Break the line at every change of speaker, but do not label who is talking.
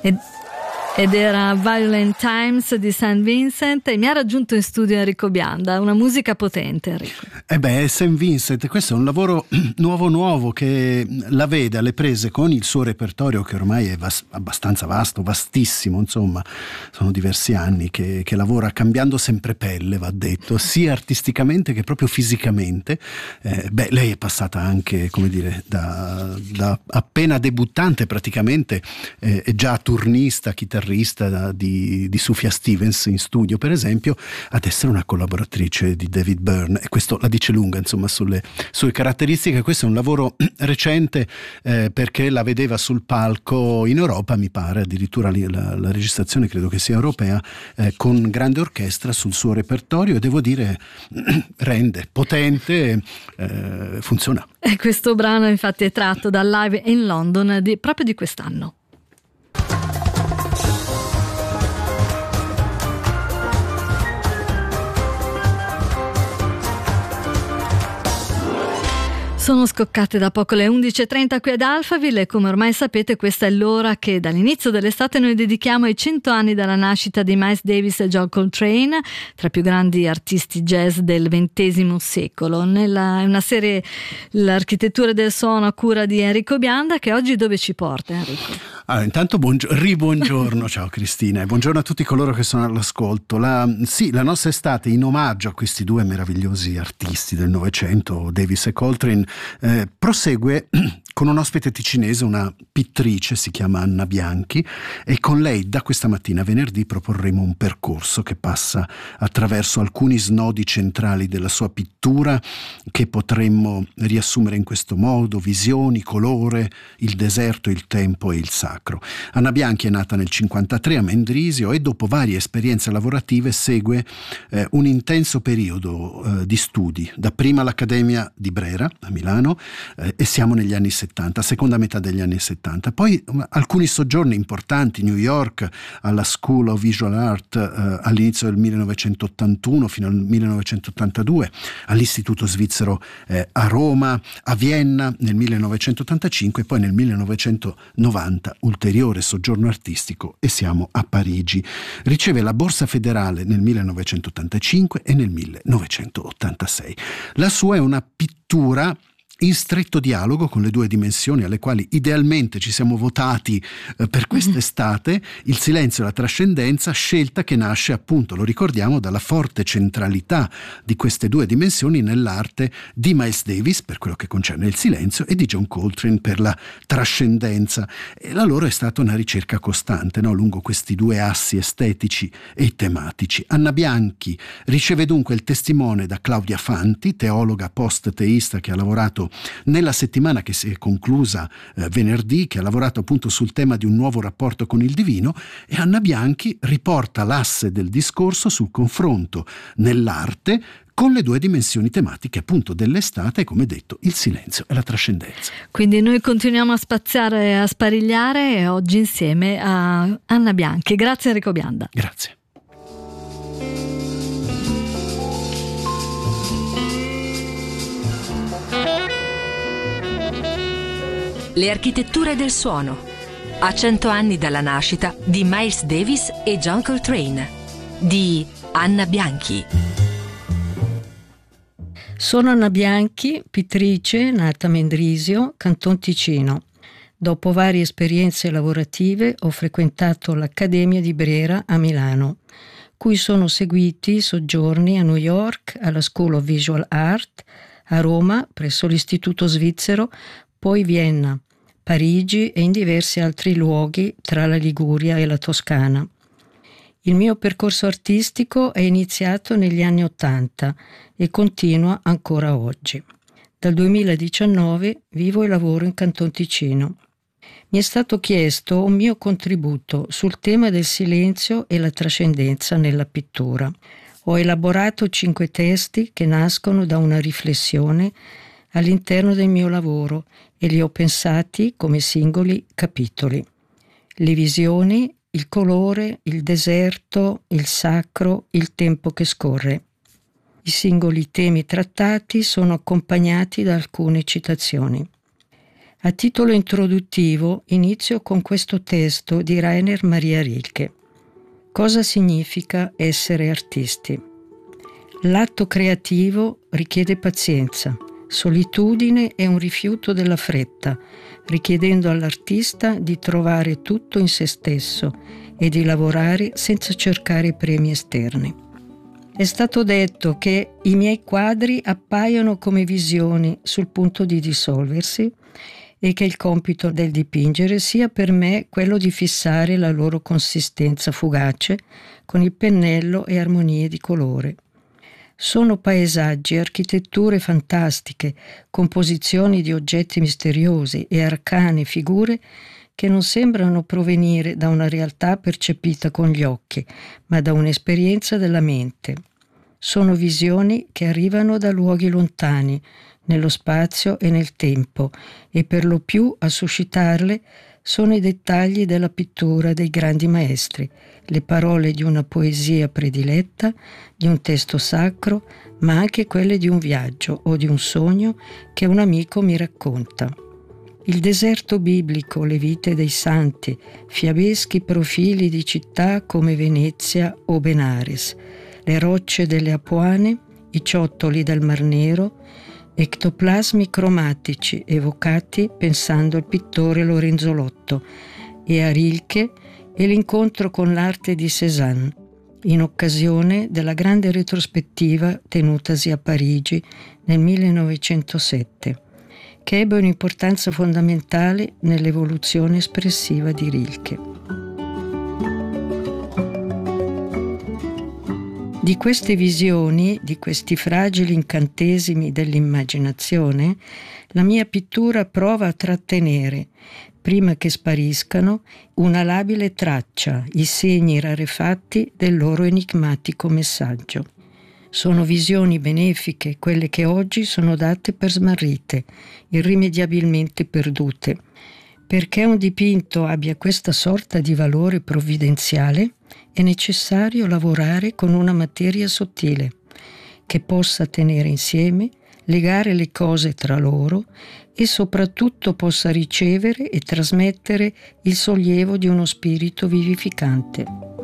Ed era Violent Times di St. Vincent, e mi ha raggiunto in studio Enrico Bianda. Una musica potente, Enrico.
St. Vincent, questo è un lavoro nuovo che la vede alle prese con il suo repertorio, che ormai è abbastanza vasto, vastissimo, insomma, sono diversi anni che lavora cambiando sempre pelle, va detto, sia artisticamente che proprio fisicamente. Lei è passata anche, come dire, da appena debuttante praticamente, è già turnista, chitarrista di Sufjan Stevens in studio, per esempio, ad essere una collaboratrice di David Byrne, e questo la dice lunga, insomma, sulle sue caratteristiche. Questo è un lavoro recente, perché la vedeva sul palco in Europa, mi pare, addirittura la registrazione credo che sia europea, con grande orchestra sul suo repertorio, e devo dire rende, potente, funziona.
E questo brano infatti è tratto dal live in London proprio di quest'anno. Sono scoccate da poco le 11.30 qui ad Alphaville, e come ormai sapete questa è l'ora che dall'inizio dell'estate noi dedichiamo ai 100 anni dalla nascita di Miles Davis e John Coltrane, tra i più grandi artisti jazz del XX secolo. È una serie, L'architettura del suono, a cura di Enrico Bianda, che oggi dove ci porta, Enrico?
Allora, intanto ribuongiorno, ciao Cristina, e buongiorno a tutti coloro che sono all'ascolto. La nostra estate, in omaggio a questi due meravigliosi artisti del Novecento, Davis e Coltrane, prosegue con un ospite ticinese, una pittrice, si chiama Anna Bianchi, e con lei da questa mattina, venerdì, proporremo un percorso che passa attraverso alcuni snodi centrali della sua pittura, che potremmo riassumere in questo modo: visioni, colore, il deserto, il tempo e il sacro. Anna Bianchi è nata nel 1953 a Mendrisio, e dopo varie esperienze lavorative segue un intenso periodo di studi, dapprima all'Accademia di Brera a Milano, e siamo negli anni 70, seconda metà degli anni 70. Poi alcuni soggiorni importanti: New York alla School of Visual Art all'inizio del 1981 fino al 1982, all'Istituto Svizzero a Roma, a Vienna nel 1985, e poi nel 1990 ulteriore soggiorno artistico, e siamo a Parigi. Riceve la Borsa Federale nel 1985 e nel 1986. La sua è una pittura in stretto dialogo con le due dimensioni alle quali idealmente ci siamo votati per quest'estate: il silenzio e la trascendenza, scelta che nasce, appunto, lo ricordiamo, dalla forte centralità di queste due dimensioni nell'arte di Miles Davis per quello che concerne il silenzio, e di John Coltrane per la trascendenza. E la loro è stata una ricerca costante, no? Lungo questi due assi estetici e tematici. Anna Bianchi riceve dunque il testimone da Claudia Fanti, teologa post-teista che ha lavorato nella settimana che si è conclusa venerdì, che ha lavorato appunto sul tema di un nuovo rapporto con il divino, e Anna Bianchi riporta l'asse del discorso sul confronto nell'arte con le due dimensioni tematiche appunto dell'estate, come detto, il silenzio e la trascendenza.
Quindi noi continuiamo a spaziare e a sparigliare, e oggi insieme a Anna Bianchi. Grazie Enrico Bianda.
Grazie.
Le architetture del suono, a 100 anni dalla nascita di Miles Davis e John Coltrane, di Anna Bianchi.
Sono Anna Bianchi, pittrice, nata a Mendrisio, Canton Ticino. Dopo varie esperienze lavorative ho frequentato l'Accademia di Brera a Milano, cui sono seguiti soggiorni a New York alla School of Visual Art, a Roma presso l'Istituto Svizzero, poi Vienna, Parigi e in diversi altri luoghi tra la Liguria e la Toscana. Il mio percorso artistico è iniziato negli anni '80 e continua ancora oggi. Dal 2019 vivo e lavoro in Canton Ticino. Mi è stato chiesto un mio contributo sul tema del silenzio e la trascendenza nella pittura. Ho elaborato 5 testi che nascono da una riflessione all'interno del mio lavoro, e li ho pensati come singoli capitoli. Le visioni, il colore, il deserto, il sacro, il tempo che scorre. I singoli temi trattati sono accompagnati da alcune citazioni. A titolo introduttivo inizio con questo testo di Rainer Maria Rilke. Cosa significa essere artisti? L'atto creativo richiede pazienza, solitudine e un rifiuto della fretta, richiedendo all'artista di trovare tutto in se stesso e di lavorare senza cercare premi esterni. È stato detto che i miei quadri appaiono come visioni sul punto di dissolversi e che il compito del dipingere sia per me quello di fissare la loro consistenza fugace con il pennello e armonie di colore. Sono paesaggi, architetture fantastiche, composizioni di oggetti misteriosi e arcane figure che non sembrano provenire da una realtà percepita con gli occhi, ma da un'esperienza della mente. Sono visioni che arrivano da luoghi lontani, nello spazio e nel tempo, e per lo più a suscitarle sono i dettagli della pittura dei grandi maestri, le parole di una poesia prediletta, di un testo sacro, ma anche quelle di un viaggio o di un sogno che un amico mi racconta. Il deserto biblico, le vite dei santi, fiabeschi profili di città come Venezia o Benares, le rocce delle Apuane, i ciottoli del Mar Nero, ectoplasmi cromatici evocati pensando al pittore Lorenzo Lotto e a Rilke e l'incontro con l'arte di Cézanne, in occasione della grande retrospettiva tenutasi a Parigi nel 1907, che ebbe un'importanza fondamentale nell'evoluzione espressiva di Rilke. Di queste visioni, di questi fragili incantesimi dell'immaginazione, la mia pittura prova a trattenere, prima che spariscano, una labile traccia, i segni rarefatti del loro enigmatico messaggio. Sono visioni benefiche, quelle che oggi sono date per smarrite, irrimediabilmente perdute. Perché un dipinto abbia questa sorta di valore provvidenziale, è necessario lavorare con una materia sottile, che possa tenere insieme, legare le cose tra loro e soprattutto possa ricevere e trasmettere il sollievo di uno spirito vivificante.